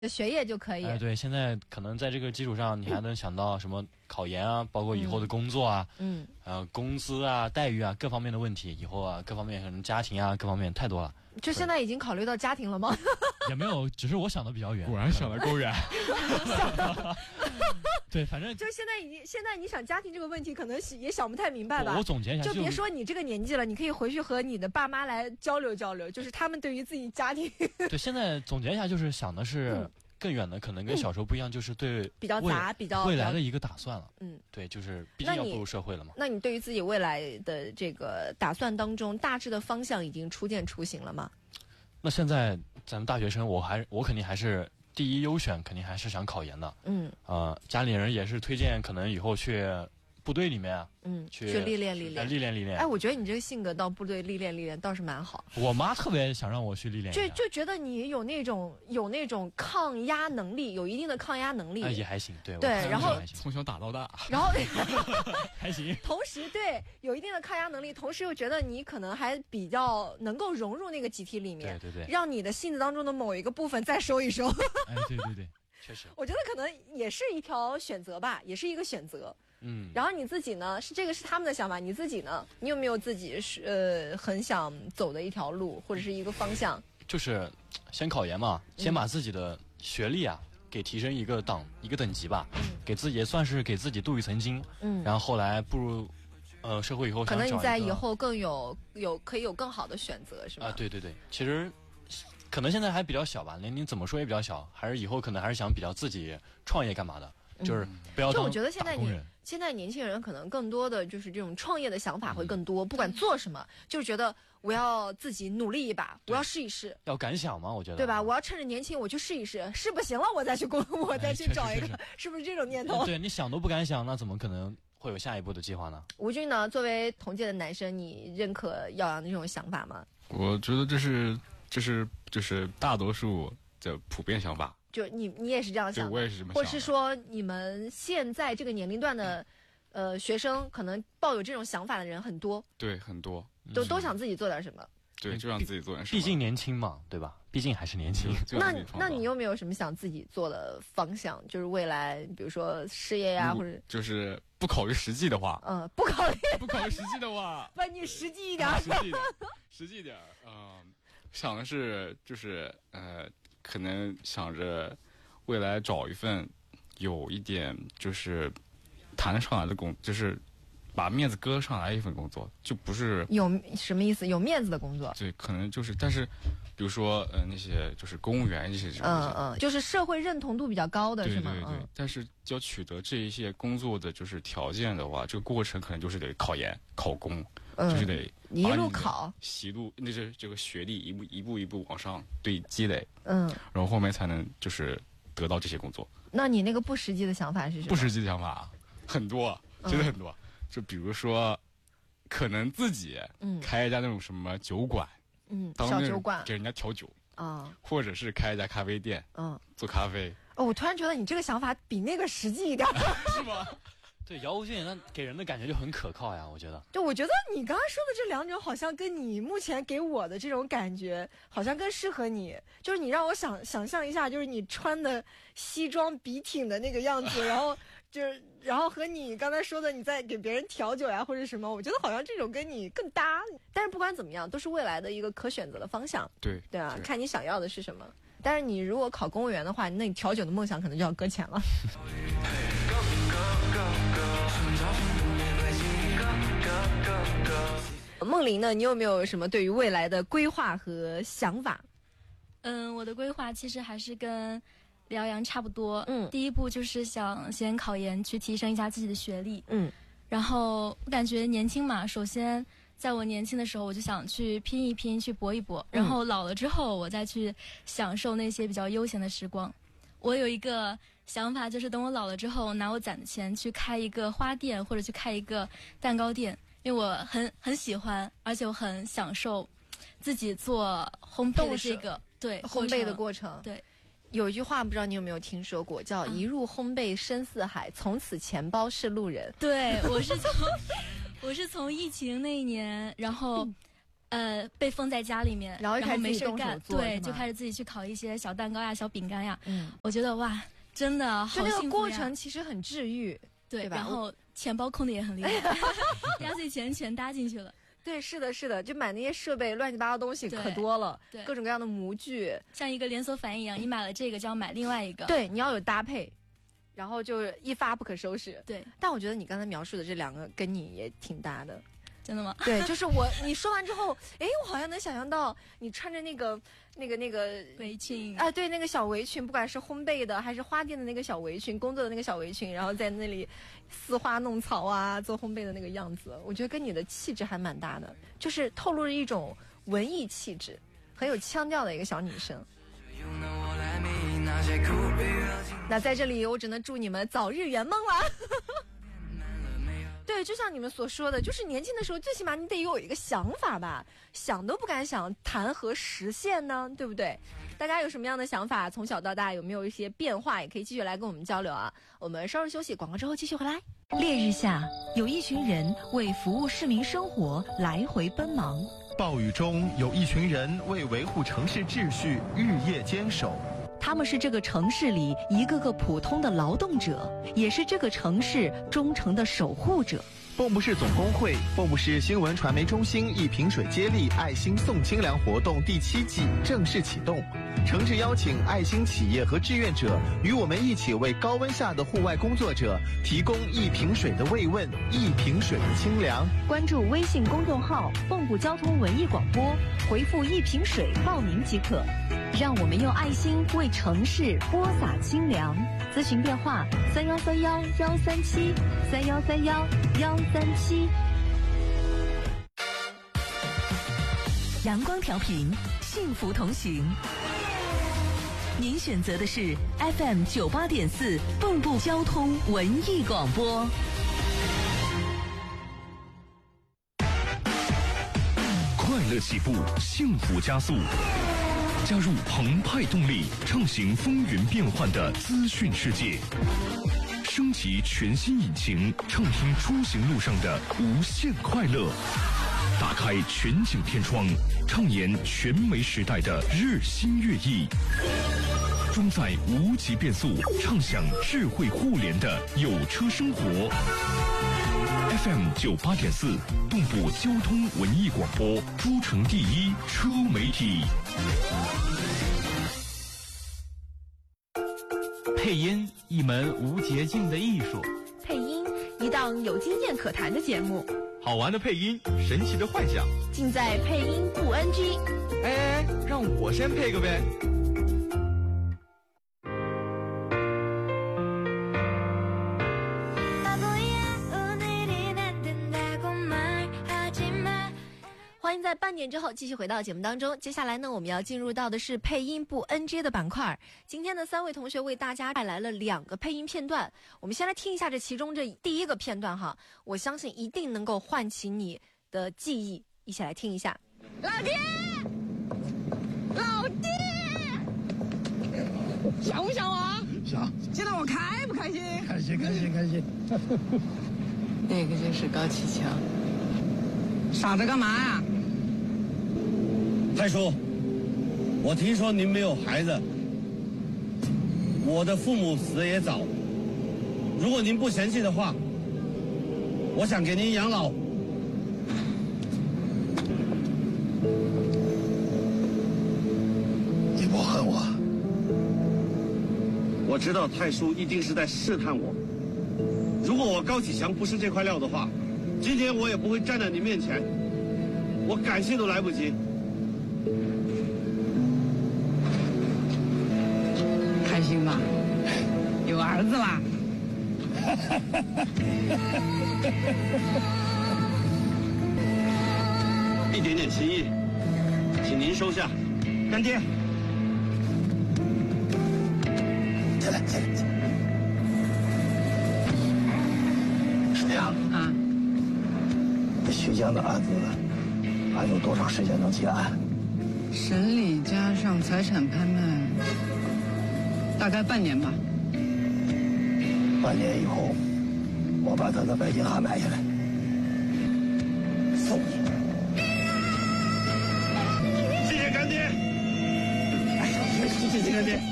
学业就可以。 对，现在可能在这个基础上，你还能想到什么考研啊，包括以后的工作啊，工资啊、待遇啊各方面的问题，以后啊各方面可能家庭啊各方面太多了。 就现在已经考虑到家庭了吗？ 也没有，只是我想的比较远。 果然想的够远。 对，反正就现在你想家庭这个问题，可能也想不太明白吧。 我总结一下， 就别说你这个年纪了，你可以回去和你的爸妈来交流交流，就是他们对于自己家庭。 对，现在总结一下，就是想的是更远的，可能跟小时候不一样，就是对比较杂、比较未来的一个打算了。对，就是毕竟要步入社会了嘛。 那你对于自己未来的这个打算当中，大致的方向已经初见雏形了吗？ 那现在咱们大学生，我肯定还是第一优选，肯定还是想考研的。家里人也是推荐，可能以后去部队里面啊，去历练。哎，我觉得你这个性格到部队历练倒是蛮好。 我妈特别想让我去历练一下， 就觉得你有那种抗压能力，有一定的抗压能力。 也还行，对， 然后从小打到大， 然后还行。 同时对有一定的抗压能力，同时又觉得你可能还比较能够融入那个集体里面， 对， 让你的性子当中的某一个部分再收一收。 对，确实， 我觉得可能也是一条选择吧，也是一个选择。然后你自己呢？这个是他们的想法，你自己呢？你有没有自己很想走的一条路，或者是一个方向？ 就是先考研嘛，先把自己的学历啊给提升一个等级吧，给自己也算是给自己镀一层金。然后后来步入社会以后， 可能你在以后更可以有更好的选择，是吧？ 对，其实可能现在还比较小吧，年龄怎么说也比较小，还是以后可能还是想比较自己创业干嘛的。就是不要当打工人。 就我觉得现在年轻人可能更多的就是这种创业的想法会更多，不管做什么，就是觉得我要自己努力一把，我要试一试， 要敢想嘛，我觉得， 对吧？我要趁着年轻我去试一试，试不行了我再去我再去找一个，是不是这种念头？ 对，你想都不敢想，那怎么可能会有下一步的计划呢？ 吴军呢，作为同届的男生，你认可耀阳的这种想法吗？ 我觉得这是就是大多数的普遍想法。 就你也是这样想的， 对，我也是这么想的。 或是说你们现在这个年龄段的学生，可能抱有这种想法的人很多。 对，很多都想自己做点什么。 对，就让自己做点什么。 毕竟年轻嘛，对吧？毕竟还是年轻。 那你有没有什么想自己做的方向？就是未来，比如说事业呀，或者就是不考虑实际的话。 不考虑实际的话。 不，你实际一点。 实际一点。想的是就是可能想着未来找一份有一点就是谈得上来的工，就是把面子搁上来一份工作，就不是有什么意思？有面子的工作？ 对，可能就是，但是比如说那些就是公务员这些就是社会认同度比较高的是吗？ 对。但是要取得这一些工作的就是条件的话，这个过程可能就是得考研、考公，就是得一路考， 那是这个学历一步往上积累， 然后后面才能就是得到这些工作。 那你那个不实际的想法是什么？ 不实际的想法很多，真的很多。就比如说，可能自己开一家那种什么酒馆， 小酒馆给人家调酒啊， 或者是开一家咖啡店，做咖啡。 我突然觉得你这个想法比那个实际一点， 是吗？ 对，姚无俊那给人的感觉就很可靠呀，我觉得。 就我觉得你刚刚说的这两种，好像跟你目前给我的这种感觉，好像更适合你。就是你让我想象一下，就是你穿的西装笔挺的那个样子，然后和你刚才说的你在给别人调酒呀或者什么，我觉得好像这种跟你更搭。但是不管怎么样，都是未来的一个可选择的方向。对啊，看你想要的是什么。但是你如果考公务员的话，那你调酒的梦想可能就要搁浅了。梦玲呢，你有没有什么对于未来的规划和想法？ 我的规划其实还是跟辽阳差不多。第一步就是想先考研，去提升一下自己的学历。然后我感觉年轻嘛，首先在我年轻的时候，我就想去拼一拼，去搏一搏。然后老了之后，我再去享受那些比较悠闲的时光。我有一个想法，就是等我老了之后，拿我攒的钱去开一个花店，或者去开一个蛋糕店，因为我很喜欢，而且我很享受自己做烘焙的这个烘焙的过程。 对， 有一句话不知道你有没有听说过，叫一入烘焙深似海，从此钱包是路人。 对，我是从疫情那一年，然后被封在家里面， 然后没事干，对， 就开始自己去烤一些小蛋糕呀、小饼干呀。我觉得哇，真的好幸福呀。 就那个过程其实很治愈， 对吧？ 然后钱包控的也很厉害，压岁钱全搭进去了。 对，是的，是的，就买那些设备乱七八糟东西可多了， 对， 各种各样的模具， 像一个连锁反应一样，你买了这个就要买另外一个， 对，你要有搭配，然后就一发不可收拾。 对， 但我觉得你刚才描述的这两个跟你也挺搭的。 真的吗？ 对，就是你说完之后，哎，我好像能想象到你穿着那个围裙啊，对，那个小围裙，不管是烘焙的还是花店的那个小围裙，工作的那个小围裙，然后在那里饲花弄草啊，做烘焙的那个样子，我觉得跟你的气质还蛮搭的，就是透露着一种文艺气质，很有腔调的一个小女生。那在这里，我只能祝你们早日圆梦了。对，就像你们所说的，就是年轻的时候，最起码你得有一个想法吧，想都不敢想，谈何实现呢？对不对？大家有什么样的想法？从小到大有没有一些变化？也可以继续来跟我们交流啊。我们稍事休息，广告之后继续回来。 烈日下，有一群人为服务市民生活来回奔忙； 暴雨中，有一群人为维护城市秩序日夜坚守。 他们是这个城市里一个个普通的劳动者，也是这个城市忠诚的守护者。 蚌埠市总工会、蚌埠市新闻传媒中心一瓶水接力爱心送清凉活动第7季正式启动，诚挚邀请爱心企业和志愿者与我们一起为高温下的户外工作者提供一瓶水的慰问，一瓶水的清凉。 关注微信公众号蚌埠交通文艺广播，回复一瓶水报名即可。让我们用爱心为城市播撒清凉。咨询电话3131-137，3131-137。阳光调频，幸福同行。您选择的是 FM 98.4蚌埠交通文艺广播。 快乐起步，幸福加速。加入澎湃动力，畅行风云变幻的资讯世界，升级全新引擎，畅听出行路上的无限快乐。打开全景天窗，畅言全媒时代的日新月异。装载无极变速，畅享智慧互联的有车生活。FM 98.4，蚌埠交通文艺广播，诸城第一车媒体。 配音，一门无捷径的艺术。 配音，一档有经验可谈的节目。 好玩的配音，神奇的幻想， 尽在配音不 NG。 哎，让我先配个呗。 欢迎在半点之后继续回到节目当中。接下来呢，我们要进入到的是配音不 NG 的板块。今天的3位同学为大家带来了2个配音片段，我们先来听一下这其中这第一个片段哈，我相信一定能够唤起你的记忆，一起来听一下。 老爹，老爹，想不想我？ 想。 见到我开不开心？ 开心，开心，开心。 那个就是高启强。傻着干嘛呀？ 太叔，我听说您没有孩子，我的父母死得也早，如果您不嫌弃的话，我想给您养老。你不恨我？我知道太叔一定是在试探我。如果我高启强不是这块料的话，今天我也不会站在你面前，我感谢都来不及。 开心吧？有儿子啦！ 一点点心意，请您收下。干爹，进来，进来，进来。师娘啊，徐江的案子还有多长时间能结案？ 审理加上财产拍卖，大概半年吧。 半年以后，我把他的北京汉买下来，送你。 去这个店。